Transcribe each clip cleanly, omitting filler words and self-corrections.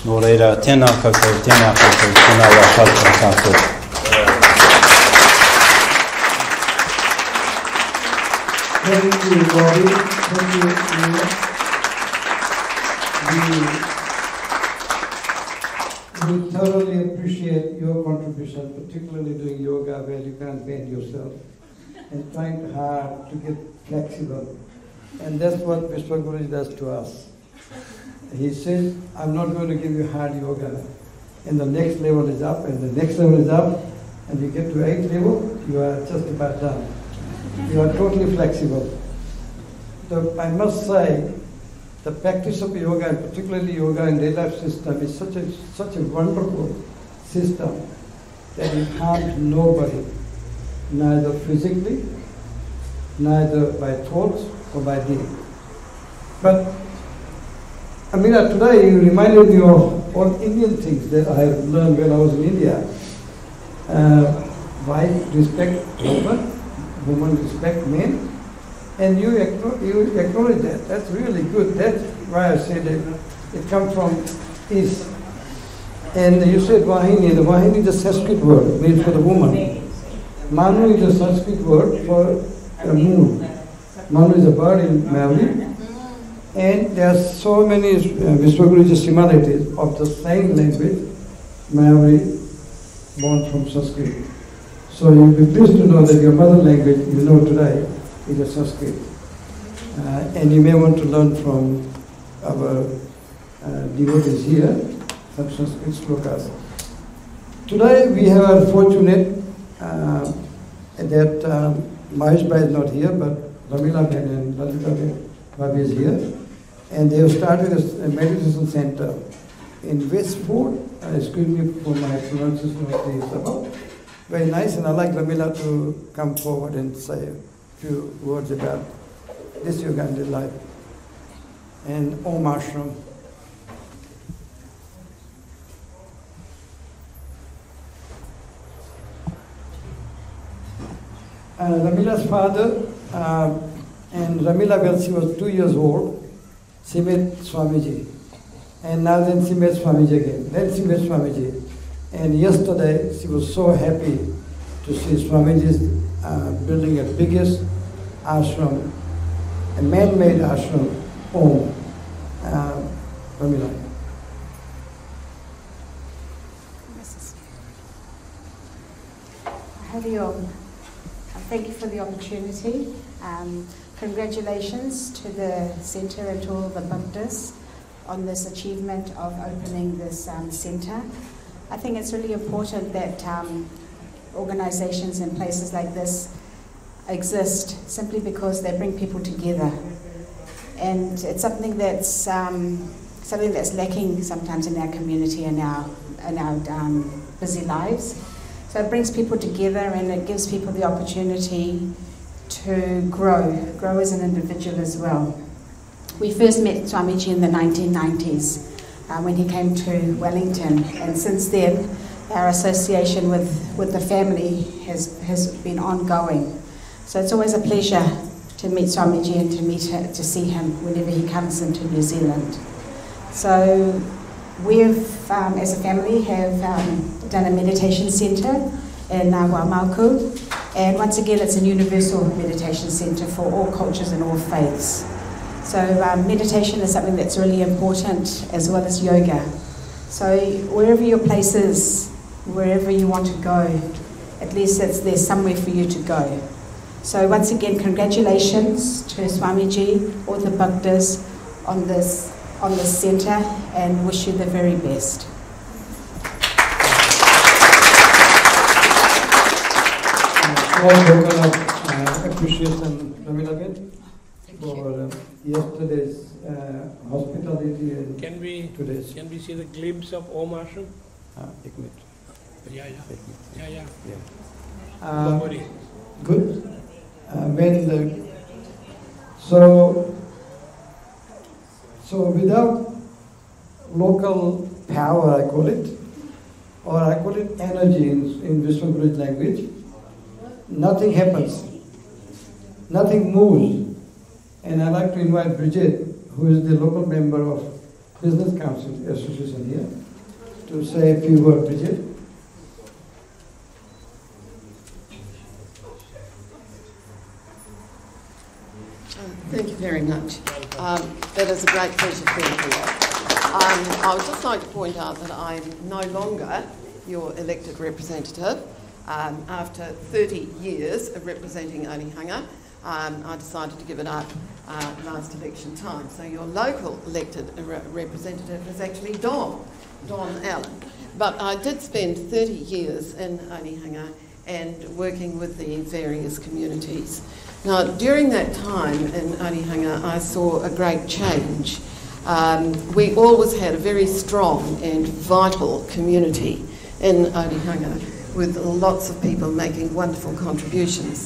노래라 테나카고 테나와 살짝하고 Thank you, Bobby. Thank you. We thoroughly appreciate your contribution, particularly doing yoga where you can't bend yourself and trying hard to get flexible. And that's what Vishwaguru does to us. He says, I'm not going to give you hard yoga. And the next level is up, and the next level is up, and you get to 8th level, you are just about done. You are totally flexible. So I must say, the practice of yoga, and particularly yoga in daily life system, is such a wonderful system that it harms nobody, neither physically, neither by thoughts or by deed. But Amina, today you reminded me of all Indian things that I have learned when I was in India. Wife respect husband, woman respect men, and you acknowledge that. That's really good. That's why I said it comes from East. And you said Vahini. The Vahini is a Sanskrit word, means for the woman. Manu is a Sanskrit word for a moon. Manu is a bird in Maori. And there are so many Vishwaguruji similarities of the same language, Maori, born from Sanskrit. So you'll be pleased to know that your mother language, you know today, is a Sanskrit. And you may want to learn from our devotees here, some Sanskrit slokas. Today we are fortunate that Mahesh Bhai is not here, but Ramila Ben and Lalita Bhabi is here. And they have started a meditation center in Westford. Excuse me for my pronunciation of the suburb. Very nice, and I'd like Ramila to come forward and say a few words about this Uganda life and Om Ashram. Ramila's father, and Ramila, when she was 2 years old, she met Swamiji. And now then she met Swamiji again. Then she met Swamiji. And yesterday she was so happy to see Swamiji's building a biggest ashram, a man-made ashram, Om. Ramila. Hari Om. Thank you for the opportunity. Congratulations to the centre and to all the bhaktas on this achievement of opening this centre. I think it's really important that organisations and places like this exist simply because they bring people together. And it's something that's lacking sometimes in our community and our busy lives. So it brings people together and it gives people the opportunity to grow as an individual as well. We first met Swamiji in the 1990s when he came to Wellington, and since then our association with the family has been ongoing. So it's always a pleasure to meet Swamiji and to see him whenever he comes into New Zealand. So we've, as a family, have done a meditation centre in Waimaku. And once again, it's a universal meditation centre for all cultures and all faiths. So meditation is something that's really important, as well as yoga. So wherever your place is, wherever you want to go, at least there's somewhere for you to go. So once again, congratulations to Swamiji, all the bhaktas on this centre, and wish you the very best. All token of appreciation, Ramila Ben, for yesterday's hospitality and today's. Can we see the glimpse of Om Ashram? Yeah. Nobody. Good. So without local power, I call it, or I call it energy in Vishwaguru's language, nothing happens, nothing moves. And I'd like to invite Bridget, who is the local member of Business Council Association here to say a few words, Bridget. Thank you very much. It is a great pleasure to be here. I would just like to point out that I'm no longer your elected representative. After 30 years of representing Onehunga, I decided to give it up last election time. So your local elected representative is actually Don Allen. But I did spend 30 years in Onehunga and working with the various communities. Now, during that time in Onehunga, I saw a great change. We always had a very strong and vital community in Onehunga, with lots of people making wonderful contributions.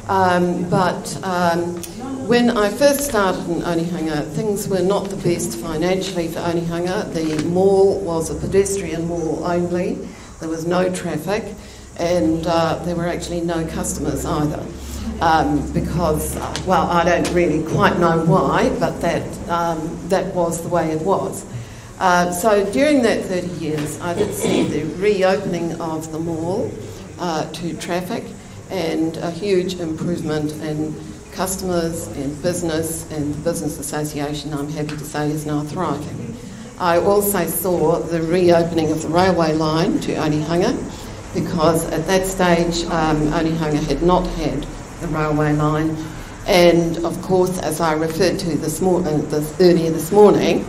But when I first started in Onehunga, things were not the best financially for Onehunga. The mall was a pedestrian mall only. There was no traffic, and there were actually no customers either. Because, well, I don't really quite know why, but that was the way it was. So during that 30 years, I did see the reopening of the mall to traffic and a huge improvement in customers and business, and the business association, I'm happy to say, is now thriving. I also saw the reopening of the railway line to Onehunga, because at that stage Onehunga had not had the railway line, and of course, as I referred to earlier this morning,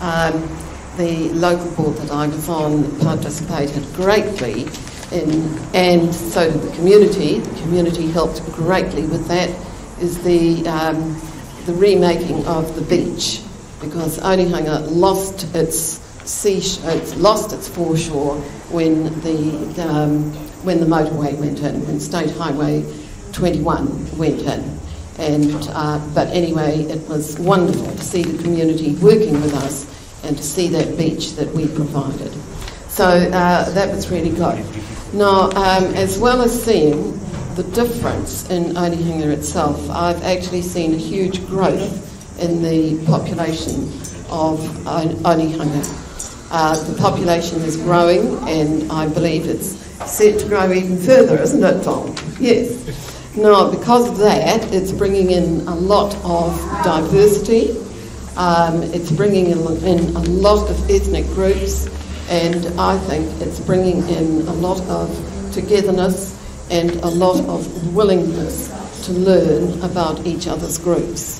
the local board that I was on participated greatly in, and so did the community. The community helped greatly with that, is the remaking of the beach, because Onehunga lost its foreshore when the motorway went in, when State Highway 21 went in. And but anyway, it was wonderful to see the community working with us and to see that beach that we provided. So that was really good. Now, as well as seeing the difference in Onehunga itself, I've actually seen a huge growth in the population of Onehunga. The population is growing, and I believe it's set to grow even further, isn't it, Tom? Yes. Now, because of that, it's bringing in a lot of diversity. It's bringing in a lot of ethnic groups, and I think it's bringing in a lot of togetherness and a lot of willingness to learn about each other's groups.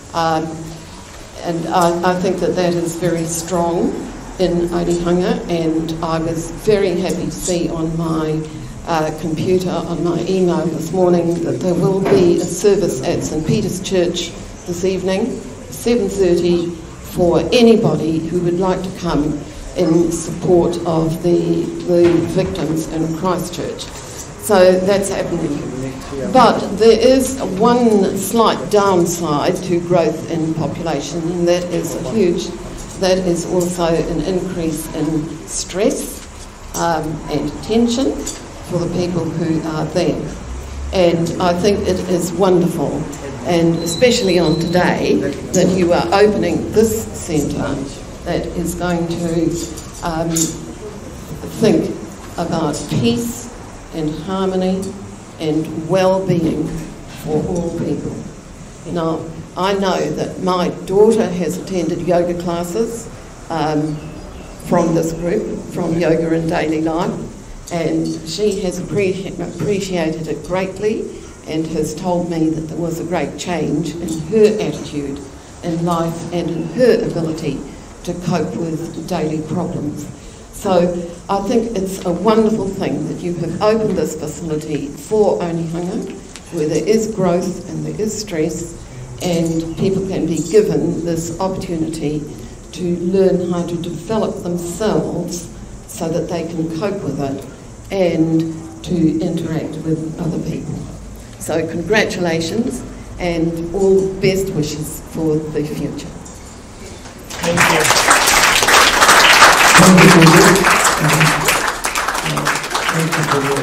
And I think that is very strong in Onehunga, and I was very happy to see on my computer, on my email this morning, that there will be a service at St Peter's Church this evening, 7:30, for anybody who would like to come in support of the victims in Christchurch. So that's happening. But there is one slight downside to growth in population, and that is also an increase in stress and tension for the people who are there. And I think it is wonderful, and especially on today, that you are opening this centre that is going to think about peace and harmony and well-being for all people. Now, I know that my daughter has attended yoga classes from this group, from Yoga in Daily Life, and she has appreciated it greatly and has told me that there was a great change in her attitude in life and in her ability to cope with daily problems. So I think it's a wonderful thing that you have opened this facility for Onehunga, where there is growth and there is stress, and people can be given this opportunity to learn how to develop themselves so that they can cope with it and to interact with other people. So congratulations and all best wishes for the future. Thank you. Thank you, David. Thank you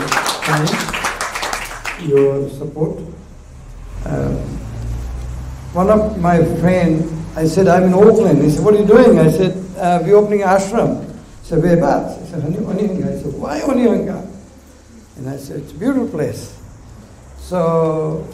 for your time, your support. One of my friends I said, I'm in Auckland. He said, what are you doing? I said, we're opening ashram. He said, whereabouts? I said, Onehunga. I said, why Onehunga? And I said, it's a beautiful place. So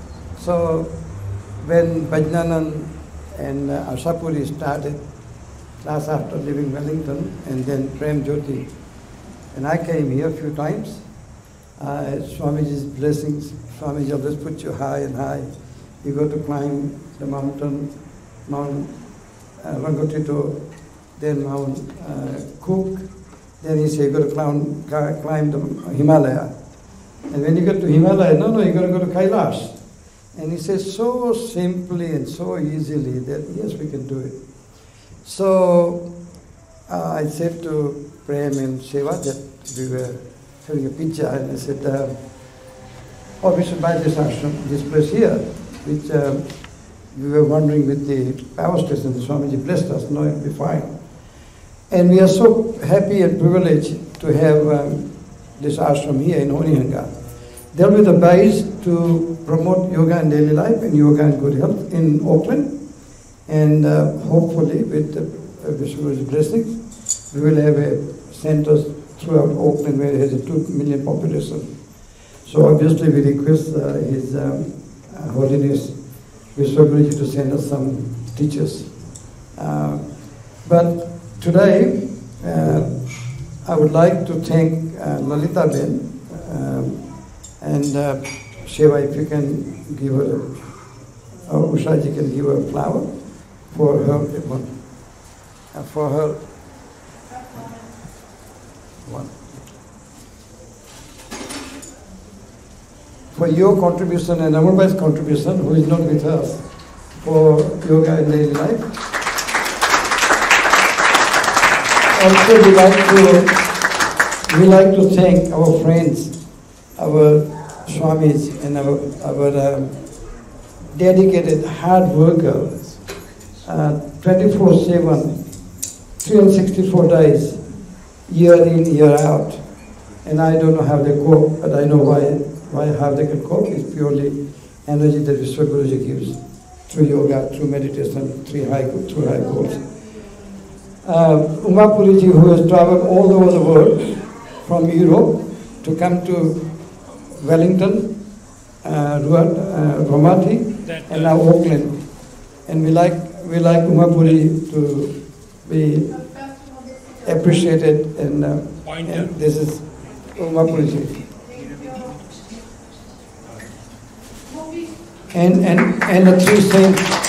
when Bajnanan and Ashapuri started, class after leaving Wellington, and then Prem Jyoti, and I came here a few times, Swamiji's blessings, Swamiji always put you high and high. You go to climb the mountain, Mount Rangotito, then Mount Cook, then he said you got to climb the Himalaya. And when you get to Himalaya, no, you got to go to Kailash. And he says so simply and so easily that yes, we can do it. So I said to Prem and Seva that we were having a pizza, and I said, oh, we should buy this ashram, this place here, which we were wondering with the power station, the Swamiji blessed us, no, it'll be fine. And we are so happy and privileged to have this ashram here in Onehunga. They'll be the base to promote yoga in daily life and yoga and good health in Auckland. And hopefully, with Vishwa's blessings, we will have a centers throughout Auckland where it has a 2 million population. So obviously we request His Holiness Vishwaguruji to send us some teachers. But today, I would like to thank Lalita Ben and Sheva, if you can give her, Ushaji can give her a flower for her for your contribution and Amarbai's contribution, who is not with us, for yoga in daily life. Also, we like to thank our friends, our Swamis, and our dedicated hard workers, 24/7, 364 days, year in, year out. And I don't know how they cope, but I know how they can cope. It's purely energy that Vishwaguruji gives through yoga, through meditation, through high goals. Umapuriji, who has traveled all over the world from Europe to come to Wellington, Ramati, and now Auckland. And we like Umapuri to be appreciated, and this is Umapuriji. And the three saints.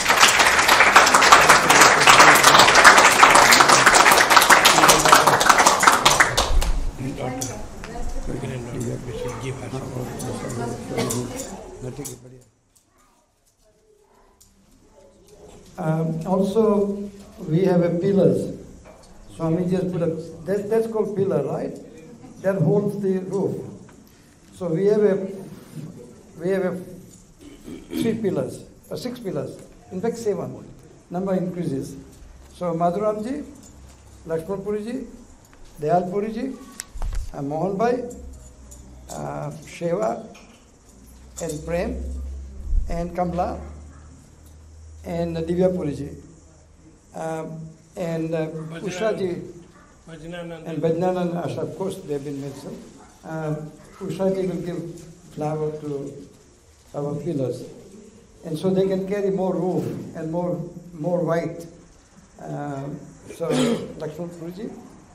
Also, we have a pillars. Swami just put a, that's called pillar, right? That holds the roof. So we have a 3 pillars, or 6 pillars. In fact, 7. Number increases. So Madhuramji, Lakshman Puriji, Dayal Puriji, Mohan Bhai, Sheva, and Prem, and Kamla, and Divya Puriji, and Ushaji, and Bajnanan and Asha, of course, they have been mentioned. Ushaji will give flower to our pillars, and so they can carry more roof and more weight. So, Lakshman Puriji,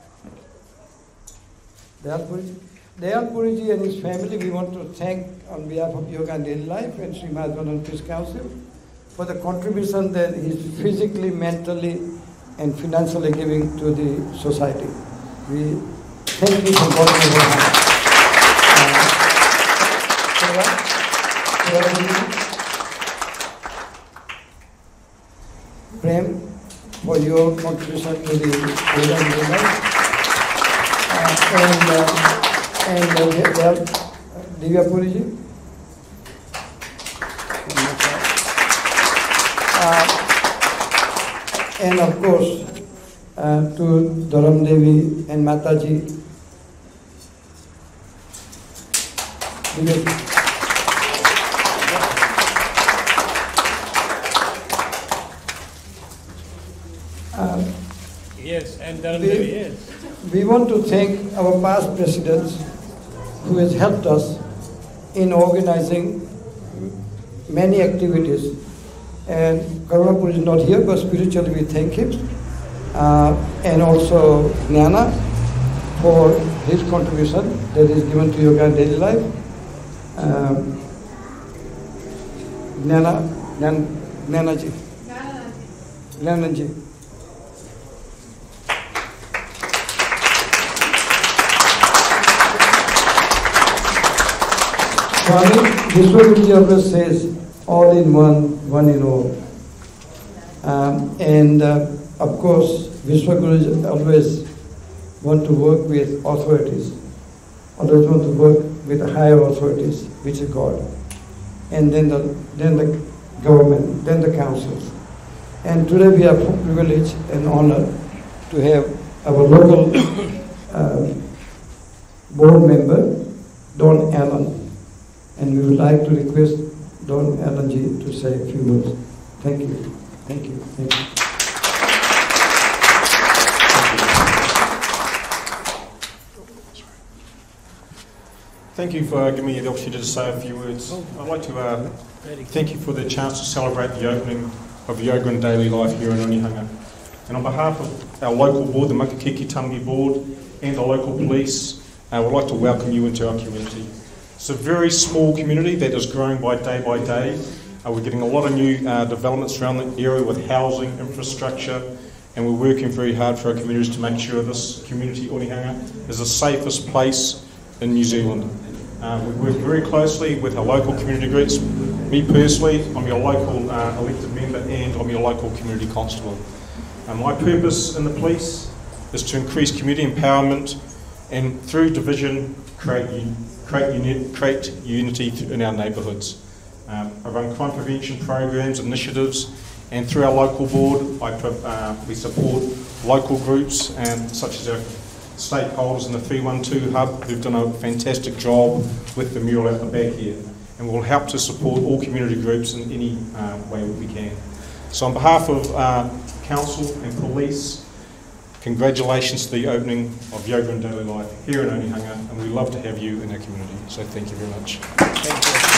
Dayal Puriji and his family, we want to thank on behalf of Yoga and Daily Life and Sri Madhavan Peace Council for the contribution that he's physically, mentally, and financially giving to the society. We thank you from bottom of our heart. Prem, for your contribution to the Yoga and Daily Life. And Divya Puriji. And of course, to Dharam Devi and Mataji. Yes, and Darandeli, yes. We want to thank our past presidents who has helped us in organizing many activities. And Karunapur is not here, but spiritually we thank him. And also Nana for his contribution that is given to yoga and daily life. Nanaji. Swami Vishwaguruji always says, all in one, one in all. Of course, Vishwaguruji always want to work with authorities, always want to work with higher authorities, which is God. And then the government, then the councils. And today we are privileged and honored to have our local board member, Don Allen. And we would like to request Don Allen ji to say a few words. Thank you. Thank you. Thank you. Thank you for giving me the opportunity to say a few words. I'd like to thank you for the chance to celebrate the opening of Yoga and Daily Life here in Onehunga. And on behalf of our local board, the Makakiki-Tamangi board, and the local police, I would like to welcome you into our community. It's a very small community that is growing by day. We're getting a lot of new developments around the area with housing, infrastructure, and we're working very hard for our communities to make sure this community, Onehunga, is the safest place in New Zealand. We work very closely with our local community groups. Me personally, I'm your local elected member and I'm your local community constable. My purpose in the police is to increase community empowerment and through division create unity in our neighbourhoods. I run crime prevention programs, initiatives, and through our local board we support local groups such as our stakeholders in the 312 hub who've done a fantastic job with the mural at the back here, and we'll help to support all community groups in any way we can. So on behalf of council and police, congratulations to the opening of Yoga and Daily Life here in Onehunga, and we'd love to have you in our community. So thank you very much. Thank you.